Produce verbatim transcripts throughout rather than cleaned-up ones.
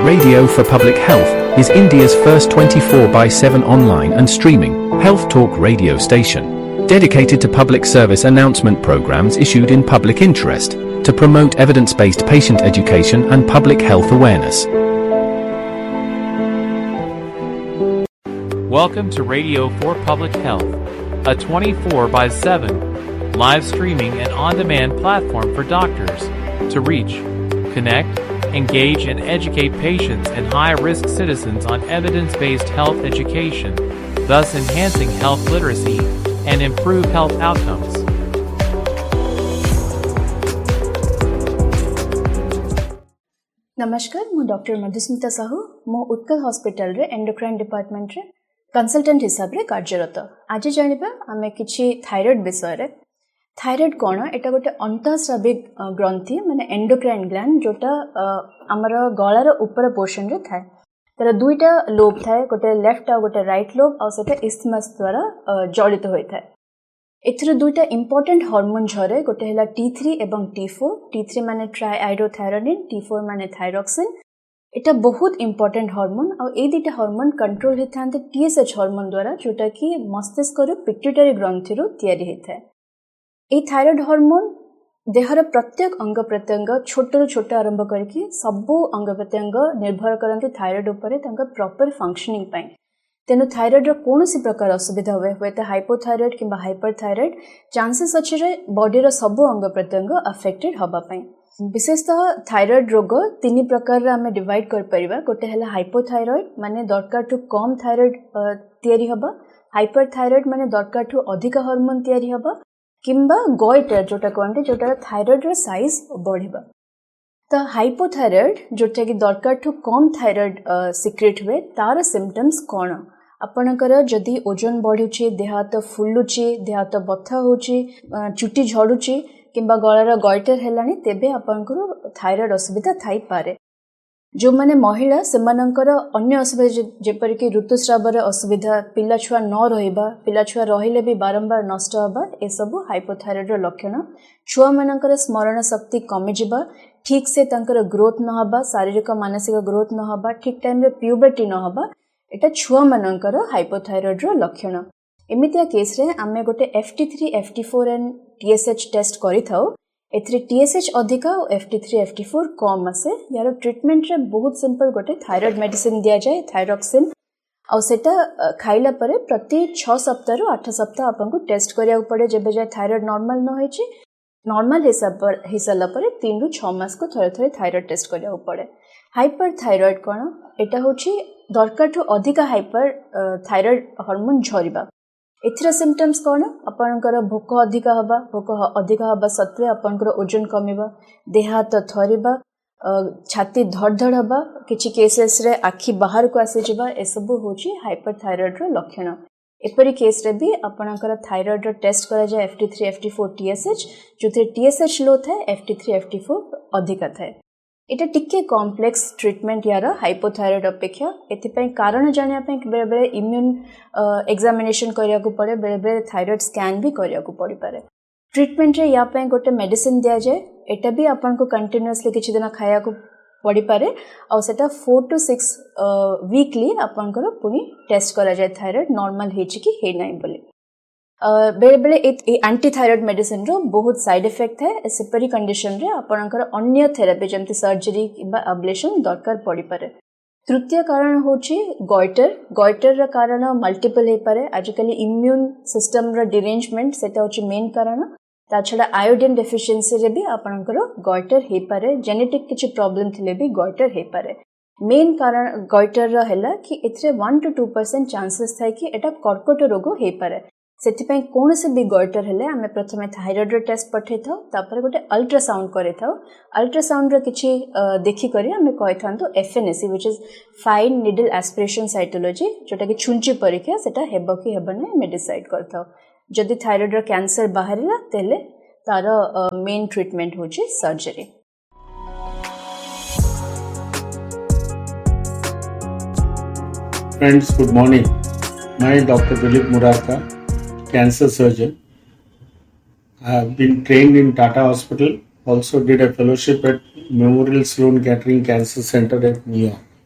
Radio for Public Health is India's first twenty-four by seven online and streaming health talk radio station, dedicated to public service announcement programs issued in public interest to promote evidence-based patient education and public health awareness. Welcome to Radio for Public Health, a twenty-four by seven live streaming and on-demand platform for doctors to reach, connect, engage, and educate patients and high-risk citizens on evidence-based health education, thus enhancing health literacy and improve health outcomes. नमस्कार मु doctor Madhusmita Sahu मो Utkal hospital रे endocrine department रे consultant हिसाब रे कार्यरत। आज जानिबा आमे किछि थायराइड विषय रे। थायराइड कोन एटा गोटे अंतःस्रावी ग्रंथि माने एंडोक्राइन ग्लैंड जोटा हमर गळार ऊपर पोर्शन रे थाए। तार दुईटा लोब थाए, गोटे लेफ्ट आ गोटे राइट लोब आ सेटा इस्थमस द्वारा जड़ित होय थाए। एथिर दुईटा इंपोर्टेंट हार्मोन झरे, गोटे हैला टी थ्री एवं टी फोर। टी थ्री माने ट्राइआइडोथायरोनिन, टी फोर माने थायरॉक्सिन। एटा बहुत इंपोर्टेंट हार्मोन आ ए दुईटा हार्मोन कंट्रोल हेथांते टीएसएच हार्मोन द्वारा, जोटा कि मस्तिष्क रो पिट्यूटरी ग्रंथि रो तयारी हेथाय। ए थायराइड हार्मोन देहर प्रत्येक अंग प्रत्यंग छोट रु छोट आरंभ करके सबो अंग प्रत्यंग निर्भर करंती थायराइड उपरे तांका प्रॉपर फंक्शनिंग पई। तेनु थायराइड रो कोनोसी प्रकार असुविधा हुए हुए तो हाइपोथायराइड किंबा हाइपरथायराइड चांसेस अछि रे बॉडी रो सबो अंग प्रत्यंग अफेक्टेड होबा पई। विशेषतः थायराइड रोग तीन प्रकार रे हमें डिवाइड कर परिबा। गोटे हैला हाइपोथायराइड माने दरकार टू कम थायराइड तयारी होबा, हाइपरथायराइड माने दरकार टू अधिक हार्मोन तयारी होबा, किंबा गॉइटर जोटा कहते जोटा थायराइड रो साइज बढ़िबा। तो हाइपोथायराइड जोटा कि दरकार टू कम थायराइड सिक्रेट हुए तार सिम्पटम्स कौन? आपणकर जदि ओजन बढ़ुची, देह हाथ फुलुची, देह हाथ बथा होची, चुटी झड़ुची किंबा गଳାର गॉइटर हेलानी, तेबे आपणकर थायराइड असुविधा थाई पारे। जो माने महिला सेमानंकर अन्य असुविधा जेपर कि ऋतुस्रावर असुविधा, पिला छुआ न रहिबा, पिला छुआ रहिले भी बारंबार नष्ट होबा, ए सब हाइपोथायराइड रो लक्षण। छुआ मानकर स्मरण शक्ति कमी जिबा, ठीक से तांकर ग्रोथ न होबा, शारीरिक मानसिक ग्रोथ न होबा, ठीक टाइम रे प्यूबर्टी न होबा, एटा छुआ मानकर हाइपोथायराइड रो लक्षण। एमितिया केस रे आमे गोटे F T three, F T four and T S H test करि थाउ। एथरे टी एस एच अधिका और F T three, F T four कम आसे। यार ट्रीटमेंट रे बहुत सिंपल, गोटे थायराइड मेडिसिन दिया जाए, थायरॉक्सिन, और सेटा खाइला परे प्रति छह सप्ताह रु आठ सप्ताह आपनको टेस्ट करिया पड़े। जेबे जाय थायराइड नॉर्मल न होइची, नॉर्मल हिसाब पर हिसाला परे तीन रु छह मास को थरे थरे थायराइड टेस्ट करिया पड़े। हाइपरथायराइड कोन? एटा होची दरकार ठू अधिका हाइपर थायराइड हार्मोन झरिबा। एथिरा सिम्पटम्स कौन? आपनकर भोक अधिका हबा, भोक अधिका हबा सत्वे आपनकर ओजन कमिबा, देह हाथ थरिबा, छाती धड़धड़ हबा, किछि केसेस रे आखि बाहर को आसी जिबा, ए सब होची हाइपरथायराइड रो लक्षण। एपरि केस रे भी आपनकर थायराइड रो टेस्ट करा जाय F T three, F T four, T S H, जोथे T S H लो थाए, F T three, F T four अधिका थाए। एटा टिके कॉम्प्लेक्स ट्रीटमेंट यार हाइपोथायराइड अपेक्षा। एथिपई कारण जानिया पई बेले बेले इम्यून एग्जामिनेशन करिया को पड़े, बेले बेले थायराइड स्कैन भी करिया को पड़ी पारे। ट्रीटमेंट रे या पई गोटे मेडिसिन दिया जाए, एटा भी आपन को कंटीन्यूअसली किछि दिन खाया को पड़ी पारे, और सेटा फोर टू सिक्स वीकली आपन को पुनी टेस्ट करा जाए थायराइड नॉर्मल हेछि कि हे नै बोली। बेले बेले एंटी थायराइड मेडिसिन रो बहुत साइड इफेक्ट है। सेपरी कंडीशन रे आपनकर अन्य थेरापी जेमति सर्जरी किबा अब्लेशन दरकार पड़ी पारे। तृतीय कारण होची गॉइटर। गॉइटर रा कारण मल्टीपल हे पारे। आजकली इम्यून सिस्टम रा डिरेंजमेंट सेटा होची मेन कारण। ता छडा आयोडीन डेफिशिएंसी रे भी आपनकर गॉइटर हे पारे। जेनेटिक किछि प्रॉब्लम थिले भी गॉइटर हे पारे। मेन कारण गॉइटर रा हैला कि एथरे one two two percent chances थाय कि एटा कर्कट रोग हे पारे। सेथिपई कोन से भी गॉइटर हेले आमे प्रथमे थायराइड रो टेस्ट पठे थाउ, तापर गोटे अल्ट्रासाउंड करे थाउ। अल्ट्रासाउंड रो किछि देखि करी आमे कहि थांतो F N A C, which is fine needle aspiration cytology, जोटा कि छुंची परीक्षा सेटा हेबो कि हेबो नै मे डिसाइड करथाउ। जदि थायराइड रो कैंसर बाहरिला तेले तार मेन ट्रीटमेंट होची surgery. Friends, good morning. I am Doctor Dilip Murarka, cancer surgeon. I have been trained in Tata Hospital, also did a fellowship at Memorial Sloan Kettering Cancer Center at New York.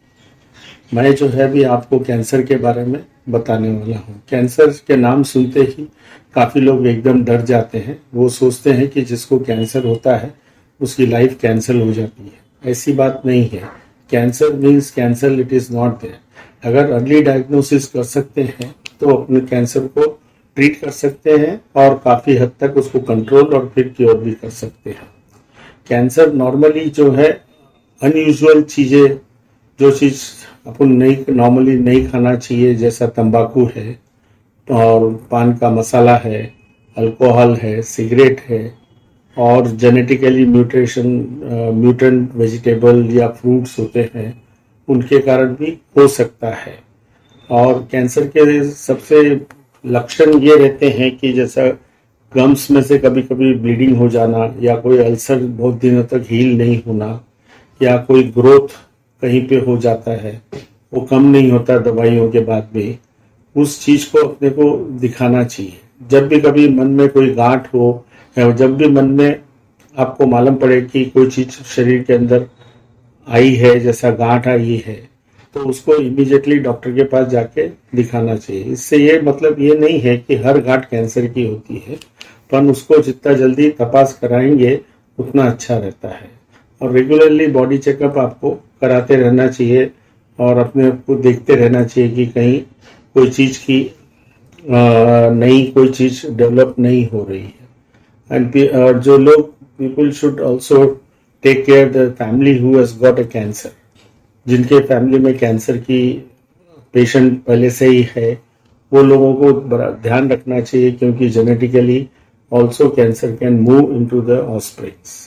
मैं जो है भी आपको cancer के बारे में बताने वाला हूँ। कैंसर के नाम सुनते ही काफ़ी लोग एकदम डर जाते हैं। वो सोचते हैं कि जिसको कैंसर होता है उसकी लाइफ कैंसिल हो जाती है। ऐसी बात नहीं है। Cancer means cancer, it is not there. अगर अर्ली डायग्नोसिस कर सकते हैं तो अपने कैंसर को ट्रीट कर सकते हैं और काफ़ी हद तक उसको कंट्रोल और फिर क्योर भी कर सकते हैं। कैंसर नॉर्मली जो है अनयूजुअल चीज़ें, जो चीज़ अपन नहीं नॉर्मली नहीं खाना चाहिए, जैसा तंबाकू है और पान का मसाला है, अल्कोहल है, सिगरेट है और जेनेटिकली म्यूटेशन म्यूटेंट वेजिटेबल या फ्रूट्स होते हैं, उनके कारण भी हो सकता है। और कैंसर के सबसे लक्षण ये रहते हैं कि जैसा गम्स में से कभी कभी ब्लीडिंग हो जाना, या कोई अल्सर बहुत दिनों तक हील नहीं होना, या कोई ग्रोथ कहीं पे हो जाता है, वो कम नहीं होता दवाइयों के बाद भी, उस चीज़ को अपने को दिखाना चाहिए। जब भी कभी मन में कोई गांठ हो या जब भी मन में आपको मालूम पड़े कि कोई चीज़ शरीर के अंदर आई है, जैसा गांठ आई है, तो उसको इमीडिएटली डॉक्टर के पास जाके दिखाना चाहिए। इससे ये मतलब ये नहीं है कि हर गांठ कैंसर की होती है, पर उसको जितना जल्दी तपास कराएंगे उतना अच्छा रहता है। और रेगुलरली बॉडी चेकअप आपको कराते रहना चाहिए और अपने को देखते रहना चाहिए कि कहीं कोई चीज़ की नई कोई चीज़ डेवलप नहीं हो रही है। एंड जो लोग people should also take care the family who has got a cancer. जिनके फैमिली में कैंसर की पेशेंट पहले से ही है, वो लोगों को बड़ा ध्यान रखना चाहिए, क्योंकि genetically also cancer can move into the offsprings.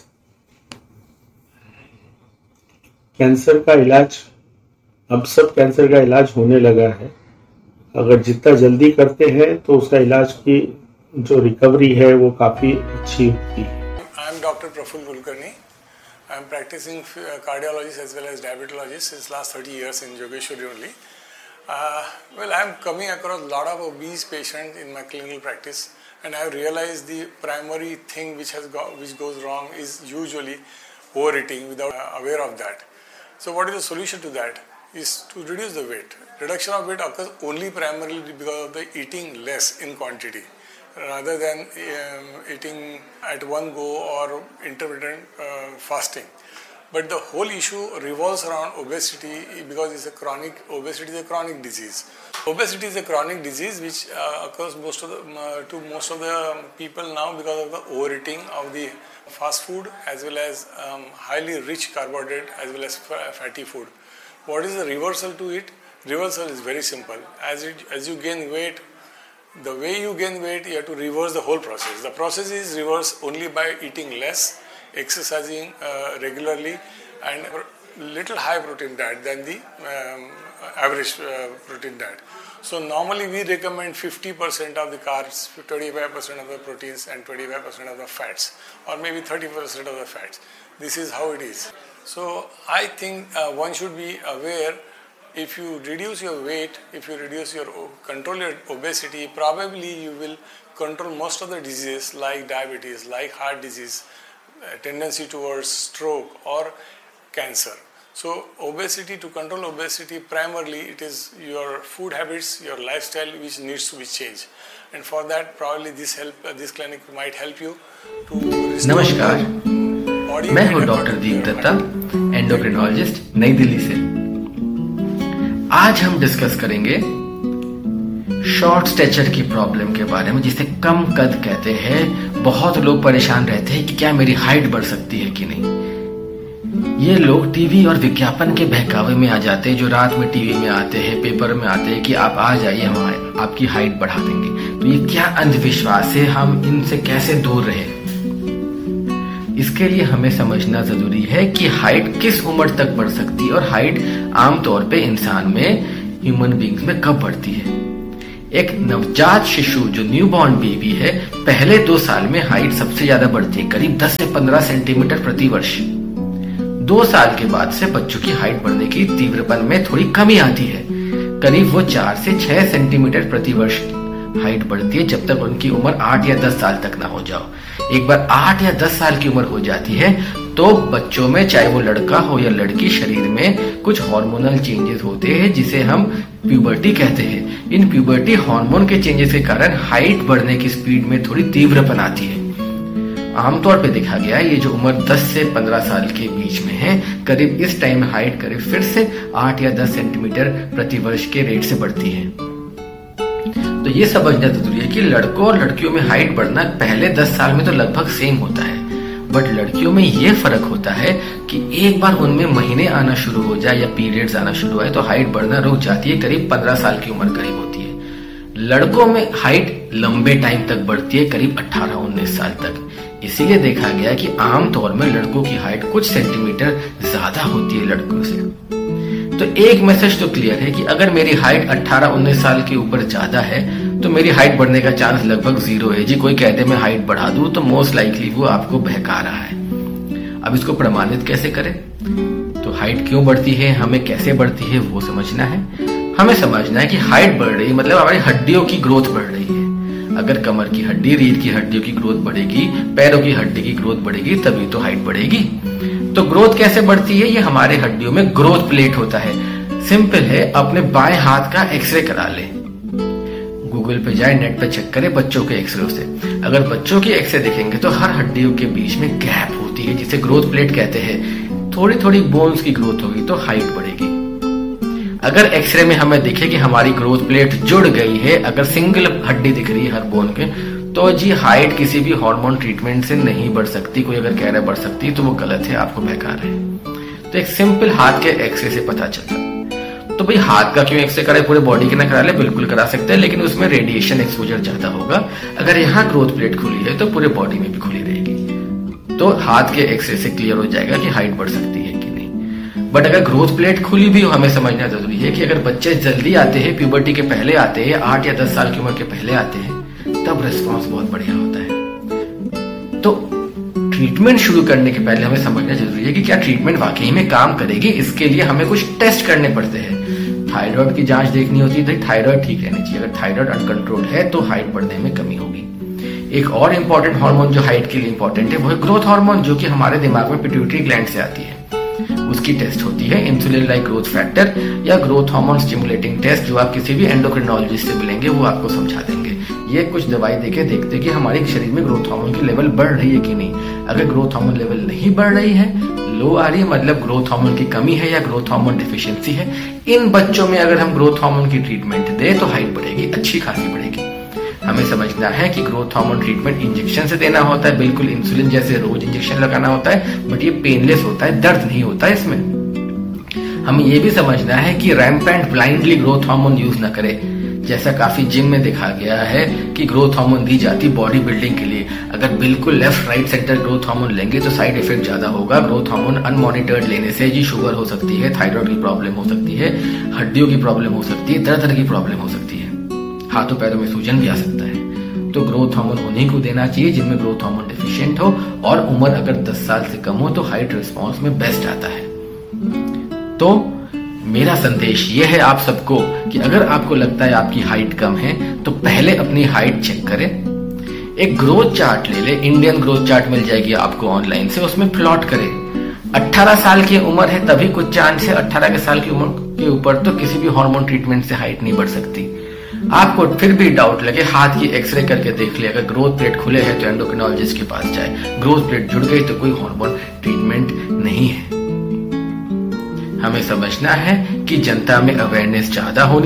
Cancer का इलाज, अब सब कैंसर का इलाज होने लगा है। अगर जितना जल्दी करते हैं तो उसका इलाज की जो रिकवरी है वो काफ़ी अच्छी होती है। I am doctor Praful Kulkarni. I am practicing cardiologist as well as diabetologist since last thirty years in Jogeshwari only. Uh, well, I am coming across a lot of obese patients in my clinical practice, and I have realized the primary thing which has go, which goes wrong is usually overeating without uh, aware of that. So, what is the solution to that? Is to reduce the weight. Reduction of weight occurs only primarily because of the eating less in quantity, rather than um, eating at one go or intermittent uh, fasting. But the whole issue revolves around obesity, because it's a chronic, obesity is a chronic disease. Obesity is a chronic disease which uh, occurs most of the, uh, to most of the people now because of the overeating of the fast food as well as um, highly rich carbohydrate as well as fatty food. What is the reversal to it? Reversal is very simple. As, it, as you gain weight, the way you gain weight, you have to reverse the whole process. The process is reversed only by eating less, exercising uh, regularly, and little high protein diet than the um, average uh, protein diet. So normally we recommend fifty percent of the carbs, twenty-five percent of the proteins and twenty-five percent of the fats, or maybe thirty percent of the fats. This is how it is. So I think uh, one should be aware. If you reduce your weight, if you reduce your control your obesity, probably you will control most of the diseases like diabetes, like heart disease, uh, tendency towards stroke or cancer. So obesity, to control obesity, primarily it is your food habits, your lifestyle which needs to be changed. And for that, probably this help uh, this clinic might help you to नमस्कार, मैं हूं doctor दीप Dutta, endocrinologist, नई दिल्ली से। आज हम discuss करेंगे short stature की problem के बारे में, जिसे कम कद कहते हैं। बहुत लोग परेशान रहते हैं कि क्या मेरी हाइट बढ़ सकती है कि नहीं। ये लोग टीवी और विज्ञापन के बहकावे में आ जाते हैं, जो रात में टीवी में आते हैं, पेपर में आते हैं कि आप आ जाइए, हम आपकी हाइट बढ़ा देंगे। तो ये क्या अंधविश्वास है, हम इनसे कैसे दूर रहें? इसके लिए हमें समझना जरूरी है कि हाइट किस उम्र तक बढ़ सकती है और हाइट आमतौर पे इंसान में, ह्यूमन बींग्स में कब बढ़ती है। एक नवजात शिशु जो न्यूबॉर्न बेबी है, पहले दो साल में हाइट सबसे ज्यादा बढ़ती है, करीब दस से पंद्रह सेंटीमीटर प्रति वर्ष। दो साल के बाद से बच्चों की हाइट बढ़ने की तीव्रपन में थोड़ी कमी आती है, करीब वो चार से छह सेंटीमीटर प्रति वर्ष हाइट बढ़ती है, जब तक उनकी उम्र आठ या दस साल तक ना हो जाओ। एक बार आठ या दस साल की उम्र हो जाती है तो बच्चों में, चाहे वो लड़का हो या लड़की, शरीर में कुछ हार्मोनल चेंजेस होते हैं जिसे हम प्यूबर्टी कहते हैं। इन प्यूबर्टी हार्मोन के चेंजेस के कारण हाइट बढ़ने की स्पीड में थोड़ी तीव्रपन आती है। आमतौर पे देखा गया है ये जो उम्र दस से पंद्रह साल के बीच में है, करीब इस टाइम हाइट करीब फिर से आठ या दस सेंटीमीटर प्रति वर्ष के रेट से बढ़ती है। तो ये समझना जरूरी है कि लड़कों और लड़कियों में हाइट बढ़ना पहले दस साल में तो लगभग सेम होता है, बट लड़कियों में ये फर्क होता है कि एक बार उनमें महीने आना शुरू हो जाए या पीरियड्स आना शुरू हो तो हाइट बढ़ना रुक जाती है, करीब पंद्रह साल की उम्र करीब होती है। लड़कों में हाइट लंबे टाइम तक बढ़ती है, करीब अठारह उन्नीस साल तक। इसीलिए देखा गया कि आमतौर में लड़कों की हाइट कुछ सेंटीमीटर ज्यादा होती है लड़कों से। तो एक मैसेज तो क्लियर है कि अगर मेरी हाइट अठारह उन्नीस साल के ऊपर ज्यादा है तो मेरी हाइट बढ़ने का चांस लगभग जीरो है। जी कोई कहते मैं हाइट बढ़ा दूं तो मोस्ट लाइकली वो आपको बहका रहा है। अब इसको प्रमाणित कैसे करें? तो हाइट क्यों बढ़ती है, हमें कैसे बढ़ती है वो समझना है। हमें समझना है कि हाइट बढ़ रही है मतलब हमारी हड्डियों की ग्रोथ बढ़ रही है। अगर कमर की हड्डी, रीढ़ की हड्डियों की ग्रोथ बढ़ेगी, पैरों की हड्डी की ग्रोथ बढ़ेगी, तभी तो हाइट बढ़ेगी। तो ग्रोथ कैसे बढ़ती है? ये हमारे हड्डियों में ग्रोथ प्लेट होता है। सिंपल है, अपने बाएं हाथ का एक्सरे करा ले। गूगल पे जाए, नेट पे चेक करें बच्चों के एक्सरे से। अगर बच्चों की एक्सरे देखेंगे तो हर हड्डियों के बीच में गैप होती है जिसे ग्रोथ प्लेट कहते हैं। थोड़ी थोड़ी बोन्स की ग्रोथ होगी तो हाइट बढ़ेगी। अगर एक्सरे में हमें दिखे कि हमारी ग्रोथ प्लेट जुड़ गई है, अगर सिंगल हड्डी दिख रही है हर बोन के, तो जी हाइट किसी भी हार्मोन ट्रीटमेंट से नहीं बढ़ सकती। कोई अगर कह रहा है बढ़ सकती है तो वो गलत है, आपको बहका रहे हैं। तो एक सिंपल हाथ के एक्सरे से पता चलता। तो भाई हाथ का क्यों एक्सरे कराए, पूरे बॉडी के ना करा ले? बिल्कुल करा सकते हैं, लेकिन उसमें रेडिएशन एक्सपोजर ज्यादा होगा। अगर यहाँ ग्रोथ प्लेट खुली है तो पूरे बॉडी में भी खुली रहेगी। तो हाथ के एक्सरे से क्लियर हो जाएगा कि हाइट बढ़ सकती है कि नहीं। बट अगर ग्रोथ प्लेट खुली भी हो, हमें समझना जरूरी है कि अगर बच्चे जल्दी आते हैं, प्यूबर्टी के पहले आते हैं, आठ या दस साल की उम्र के पहले आते हैं, तब रिस्पॉन्स बहुत बढ़िया होता है। तो ट्रीटमेंट शुरू करने के पहले हमें समझना जरूरी है कि क्या ट्रीटमेंट वाकई में काम करेगी। इसके लिए हमें कुछ टेस्ट करने पड़ते हैं। थायराइड की जांच देखनी होती है, थायराइड ठीक रहनी चाहिए। अगर थायराइड अनकंट्रोल्ड है तो हाइट बढ़ने में कमी होगी। एक और इंपॉर्टेंट हार्मोन जो हाइट के लिए इंपॉर्टेंट है वो है ग्रोथ हार्मोन, जो कि हमारे दिमाग में पिट्यूटरी ग्लैंड से आती है। उसकी टेस्ट होती है इंसुलिन लाइक ग्रोथ फैक्टर या ग्रोथ हार्मोन स्टिमुलेटिंग टेस्ट, जो आप किसी भी एंडोक्रिनोलॉजिस्ट से मिलेंगे वो आपको समझा देंगे। ये कुछ दवाई देके देखते हैं कि हमारे शरीर में ग्रोथ हार्मोन की लेवल बढ़ रही है कि नहीं। अगर ग्रोथ हार्मोन लेवल नहीं बढ़ रही है, लो आ रही है, मतलब ग्रोथ हार्मोन की कमी है या ग्रोथ हार्मोन डिफिशियंसी है, इन बच्चों में अगर हम ग्रोथ हार्मोन की ट्रीटमेंट दें तो हाइट बढ़ेगी, अच्छी खासी बढ़ेगी। हमें समझना है कि ग्रोथ हार्मोन ट्रीटमेंट इंजेक्शन से देना होता है, बिल्कुल इंसुलिन जैसे रोज इंजेक्शन लगाना होता है, बट ये पेनलेस होता है, दर्द नहीं होता है इसमें। हमें ये भी समझना है कि rampant blindly growth hormone use न करें, जैसा काफी जिम में देखा गया है कि ग्रोथ हार्मोन दी जाती बॉडी बिल्डिंग के लिए। अगर बिल्कुल left right centre growth hormone लेंगे तो साइड इफेक्ट ज्यादा होगा। ग्रोथ हार्मोन अनमॉनिटर्ड लेने से जी शुगर हो सकती है, थायराइड की प्रॉब्लम हो सकती है, हड्डियों की प्रॉब्लम हो सकती है, तरह तरह की प्रॉब्लम हो सकती है, हाथों पैरों में सूजन भी आ सकता है। तो ग्रोथ हार्मोन उन्हीं को देना चाहिए जिनमें ग्रोथ हार्मोन डिफिशिएंट हो, और उम्र अगर दस साल से कम हो तो हाइट रिस्पॉन्स में बेस्ट आता है। तो मेरा संदेश यह है आप सबको कि अगर आपको लगता है आपकी हाइट कम है तो पहले अपनी हाइट चेक करें। एक ग्रोथ चार्ट ले ले, इंडियन ग्रोथ चार्ट मिल जाएगी आपको ऑनलाइन से, उसमें प्लॉट करें। अठारह साल की उम्र है तभी कुछ चांस है, अठारह के साल की उम्र के ऊपर तो किसी भी हार्मोन ट्रीटमेंट से हाइट नहीं बढ़ सकती। आपको फिर भी डाउट लगे, हाथ की एक्सरे करके देख ले, अगर ग्रोथ प्लेट खुले है तो एंडोक्रिनोलॉजिस्ट के पास जाए, ग्रोथ प्लेट जुड़ गई तो कोई हार्मोन ट्रीटमेंट नहीं है। हमें समझना है कि जनता में अवेयरनेस ज्यादा होनी